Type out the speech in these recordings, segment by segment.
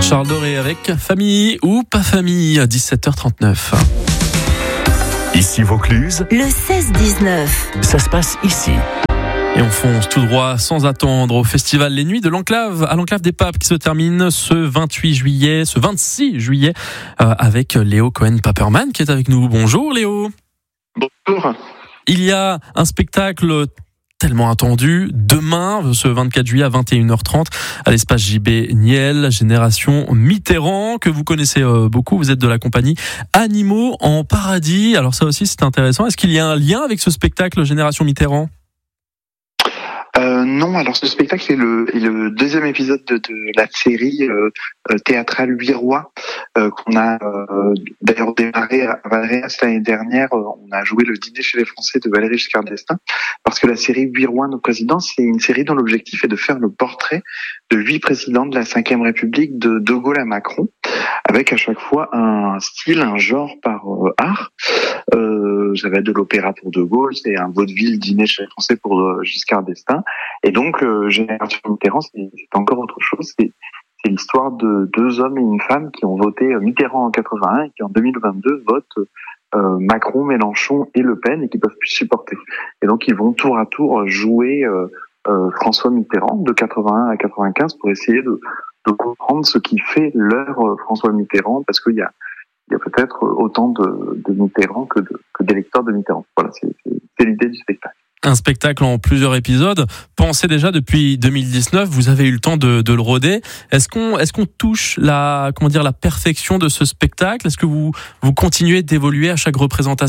Charles Doré avec Famille ou pas famille, 17h39. Ici Vaucluse, le 16-19. ça se passe ici. Et on fonce tout droit sans attendre au festival Les Nuits de l'Enclave, à l'Enclave des Papes qui se termine ce 26 juillet avec Léo Cohen-Paperman qui est avec nous. Bonjour Léo. Bonjour. Il y a un spectacle tellement attendu demain, ce 24 juillet à 21h30 à l'espace JB Niel, Génération Mitterrand, que vous connaissez beaucoup. Vous êtes de la compagnie Animaux en Paradis. Alors ça aussi c'est intéressant. Est-ce qu'il y a un lien avec ce spectacle Génération Mitterrand ? Non, alors ce spectacle est le deuxième épisode de la série théâtrale 8 rois qu'on a d'ailleurs démarré à Valréas l'année dernière. On a joué le dîner chez les Français de Valéry Giscard d'Estaing parce que la série 8 rois, nos présidents, c'est une série dont l'objectif est de faire le portrait de 8 présidents de la Ve République de Gaulle à Macron, avec à chaque fois un style, un genre par art. Ça va être de l'opéra pour De Gaulle, c'est un vaudeville dîner chez les Français pour Giscard d'Estaing. Et donc, Génération Mitterrand, c'est encore autre chose. C'est l'histoire de 2 hommes et une femme qui ont voté Mitterrand en 81 et qui en 2022 votent Macron, Mélenchon et Le Pen et qui peuvent plus supporter. Et donc, ils vont tour à tour jouer François Mitterrand de 81 à 95 pour essayer de comprendre ce qui fait leur François Mitterrand, parce qu'il y a peut-être autant de Mitterrand que d'électeurs de Mitterrand. Voilà, c'est l'idée du spectacle. Un spectacle en plusieurs épisodes. Pensez déjà depuis 2019, vous avez eu le temps de le roder. Est-ce qu'on touche la perfection de ce spectacle ? Est-ce que vous continuez d'évoluer à chaque représentation ?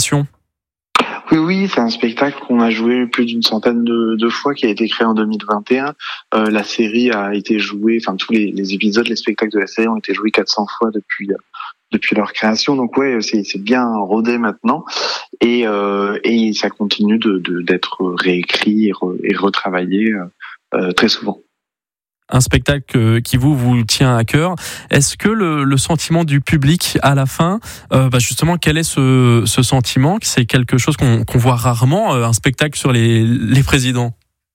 Oui, c'est un spectacle qu'on a joué plus d'une centaine de fois, qui a été créé en 2021. La série a été jouée, enfin tous les épisodes, les spectacles de la série ont été joués 400 fois depuis leur création. Donc ouais, c'est bien rodé maintenant et ça continue d'être réécrit et retravaillé très souvent. Un spectacle qui vous tient à cœur. Est-ce que le sentiment du public à la fin, justement, quel est ce sentiment ? C'est quelque chose qu'on voit rarement, un spectacle sur les présidents.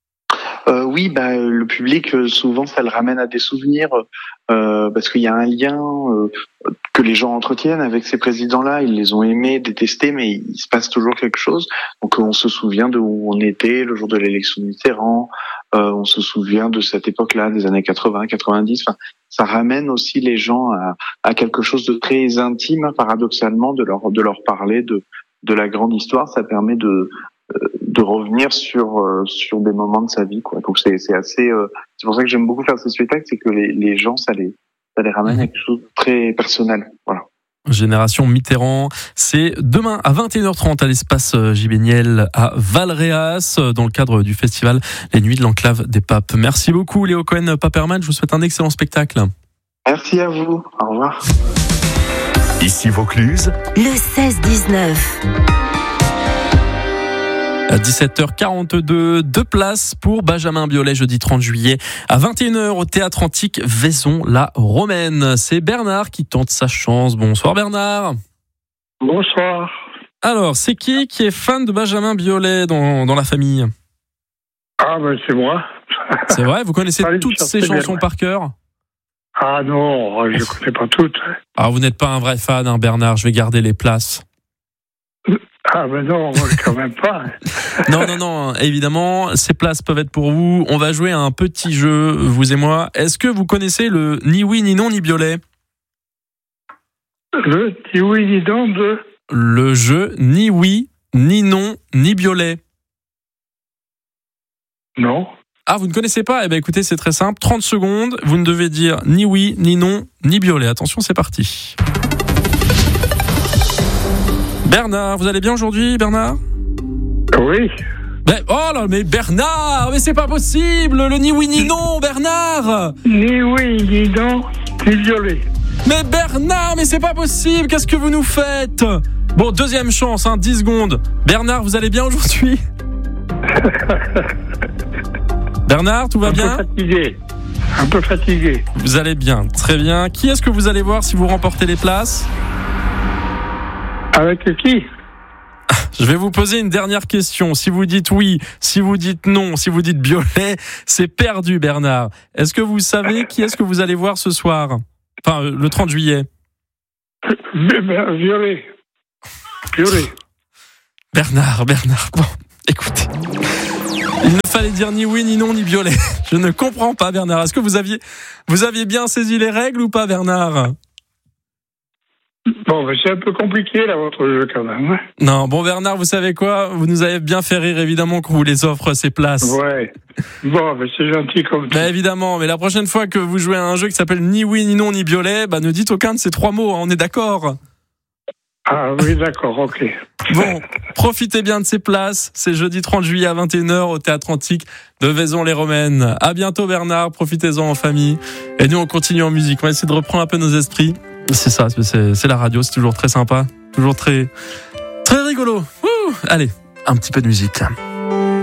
Oui, le public, souvent, ça le ramène à des souvenirs, parce qu'il y a un lien que les gens entretiennent avec ces présidents-là. Ils les ont aimés, détestés, mais il se passe toujours quelque chose. Donc, on se souvient de où on était le jour de l'élection de Mitterrand. On se souvient de cette époque-là, des années 80, 90. Enfin, ça ramène aussi les gens à quelque chose de très intime, paradoxalement, de leur parler de la grande histoire. Ça permet de revenir sur des moments de sa vie, quoi. Donc c'est assez c'est pour ça que j'aime beaucoup faire ce spectacle, c'est que les gens ça les ramène à quelque chose de très personnel. Voilà. Génération Mitterrand, c'est demain à 21h30 à l'espace JB Niel à Valréas dans le cadre du festival Les Nuits de l'Enclave des Papes. Merci beaucoup Léo Cohen-Paperman, je vous souhaite un excellent spectacle. Merci à vous, au revoir. Ici Vaucluse, le 16-19. À 17h42, 2 places pour Benjamin Biolay jeudi 30 juillet à 21h au Théâtre Antique Vaison-la-Romaine. C'est Bernard qui tente sa chance. Bonsoir Bernard. Bonsoir. Alors, c'est qui est fan de Benjamin Biolay dans la famille ? Ah c'est moi. C'est vrai, vous connaissez toutes ses chansons par cœur ? Ah non, je ne connais pas toutes. Alors vous n'êtes pas un vrai fan, hein, Bernard, je vais garder les places. Ah non, quand même pas. Non, évidemment, ces places peuvent être pour vous. On va jouer à un petit jeu, vous et moi. Est-ce que vous connaissez le ni oui, ni non, ni Biolay ? Le ni oui, ni non de... Le jeu ni oui, ni non, ni Biolay. Non. Ah, vous ne connaissez pas ? Eh bien écoutez, c'est très simple. 30 secondes, vous ne devez dire ni oui, ni non, ni Biolay. Attention, c'est parti. Bernard, vous allez bien aujourd'hui, Bernard ? Oui. Mais Bernard, mais c'est pas possible, le ni oui ni non, Bernard. Ni oui ni non, ni Biolay. Mais Bernard, mais c'est pas possible, qu'est-ce que vous nous faites ? Bon, deuxième chance, 10 secondes. Bernard, vous allez bien aujourd'hui ? Bernard, tout va bien ? Un peu fatigué. Vous allez bien, très bien. Qui est-ce que vous allez voir si vous remportez les places ? Avec qui ? Je vais vous poser une dernière question. Si vous dites oui, si vous dites non, si vous dites Biolay, c'est perdu, Bernard. Est-ce que vous savez qui est-ce que vous allez voir ce soir ? Enfin, le 30 juillet. Violet. Bernard, bon, écoutez. Il ne fallait dire ni oui, ni non, ni violet. Je ne comprends pas, Bernard. Est-ce que vous aviez bien saisi les règles ou pas, Bernard ? Bon, mais c'est un peu compliqué, là, votre jeu, quand même. Hein. Non, bon, Bernard, vous savez quoi ? Vous nous avez bien fait rire, évidemment, qu'on vous les offre, ces places. Ouais. Bon, mais c'est gentil comme tout. Bah, évidemment, mais la prochaine fois que vous jouez à un jeu qui s'appelle ni oui, ni non, ni violet, bah, ne dites aucun de ces 3 mots, hein, on est d'accord ? Ah oui, d'accord, ok. Bon, profitez bien de ces places. C'est jeudi 30 juillet à 21h au Théâtre Antique de Vaison-les-Romaines. À bientôt, Bernard. Profitez-en en famille. Et nous, on continue en musique. On va essayer de reprendre un peu nos esprits. C'est ça, c'est la radio. C'est toujours très sympa. Toujours très rigolo. Ouh, allez, un petit peu de musique.